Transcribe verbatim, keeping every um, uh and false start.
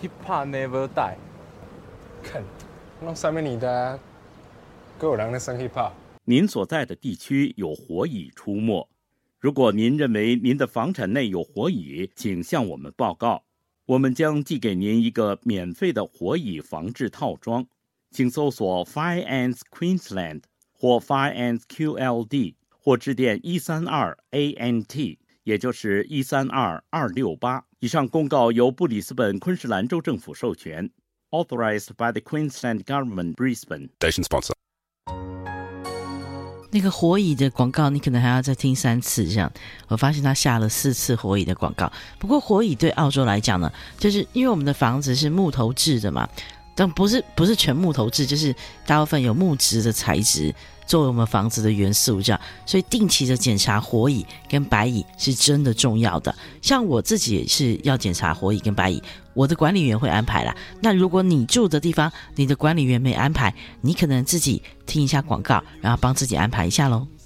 Hip Hop Never Die。 看，那上面你的，各有人在生 Hip Hop。 您所在的地区有火蚁出没，如果您认为您的房产内有火蚁，请向我们报告，我们将寄给您一个免费的火蚁防治套装。请搜索 Fire Ants Queensland 或 Fire Ants Q L D， 或致电一三二 A N T， 也就是一三二二六八。以上公告由布里斯本昆士兰州政府授权。Authorized by the Queensland Government, Brisbane. Station sponsor. 那个火蚁的广告你可能还要再听三次这样，我发现他下了四次火蚁的广告。不过火蚁对澳洲来讲呢，就是因为我们的房子是木头制的嘛，但不是不是全木头制，就是大部分有木质的材质作为我们房子的元素这样，所以定期的检查火蚁跟白蚁是真的重要的。像我自己也是要检查火蚁跟白蚁，我的管理员会安排啦。那如果你住的地方你的管理员没安排，你可能自己听一下广告，然后帮自己安排一下咯。